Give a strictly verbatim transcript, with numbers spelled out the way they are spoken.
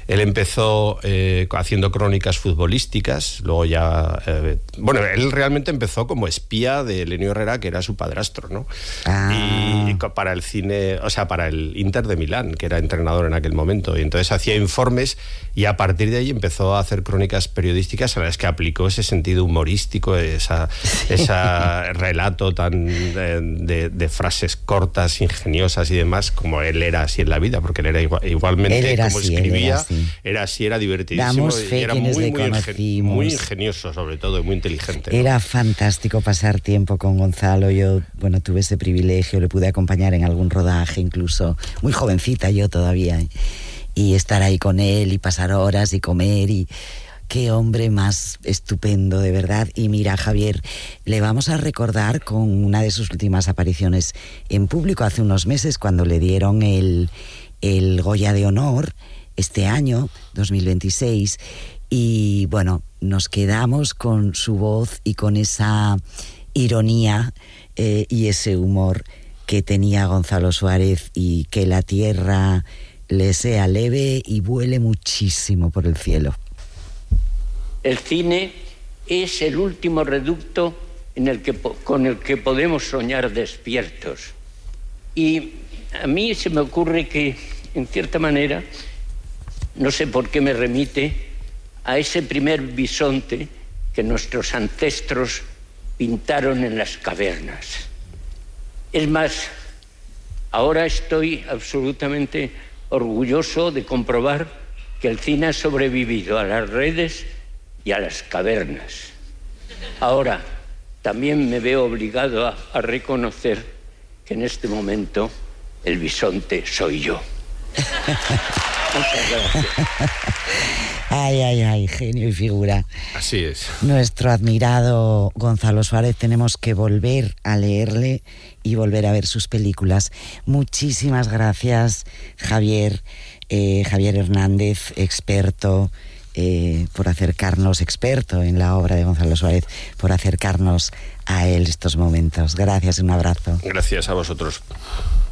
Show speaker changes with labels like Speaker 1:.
Speaker 1: Él empezó eh, haciendo crónicas futbolísticas, luego ya... Eh, bueno, él realmente empezó como espía de Elenio Herrera, que era su padrastro, ¿no?
Speaker 2: Ah.
Speaker 1: Y para el cine, o sea, para el Inter de Milán, que era entrenador en aquel momento. Y entonces hacía informes y a partir de ahí empezó a hacer crónicas periodísticas en las que aplicó ese sentido humorístico, esa, ese relato tan de, de, de frases cortas, ingeniosas y demás, como él era así en la vida, porque él era igual, igualmente
Speaker 2: él era
Speaker 1: como
Speaker 2: así,
Speaker 1: escribía,
Speaker 2: era así.
Speaker 1: era así, era divertidísimo.
Speaker 2: Damos fe
Speaker 1: y era
Speaker 2: quienes
Speaker 1: muy,
Speaker 2: le
Speaker 1: muy, ingen, muy ingenioso, sobre todo, y muy inteligente, ¿no?
Speaker 2: Era fantástico pasar tiempo con Gonzalo. Yo, bueno, tuve ese privilegio, le pude acompañar en algún rodaje, incluso muy jovencita yo todavía, ¿eh? Y estar ahí con él y pasar horas y comer y... Qué hombre más estupendo, de verdad. Y mira, Javier, le vamos a recordar con una de sus últimas apariciones en público hace unos meses, cuando le dieron el, el Goya de Honor este año, dos mil veintiséis. Y bueno, nos quedamos con su voz y con esa ironía eh, y ese humor que tenía Gonzalo Suárez, y que la tierra le sea leve y vuele muchísimo por el cielo.
Speaker 3: El cine es el último reducto en el que, con el que podemos soñar despiertos. Y a mí se me ocurre que, en cierta manera, no sé por qué me remite a ese primer bisonte que nuestros ancestros pintaron en las cavernas. Es más, ahora estoy absolutamente orgulloso de comprobar que el cine ha sobrevivido a las redes y a las cavernas. Ahora, también me veo obligado a, a reconocer que en este momento el bisonte soy yo. Muchas gracias.
Speaker 2: Ay, ay, ay, genio y figura.
Speaker 1: Así es.
Speaker 2: Nuestro admirado Gonzalo Suárez, tenemos que volver a leerle y volver a ver sus películas. Muchísimas gracias, Javier, eh, Javier Hernández, experto, Eh, por acercarnos, experto en la obra de Gonzalo Suárez, por acercarnos a él estos momentos. Gracias, un abrazo.
Speaker 1: Gracias a vosotros.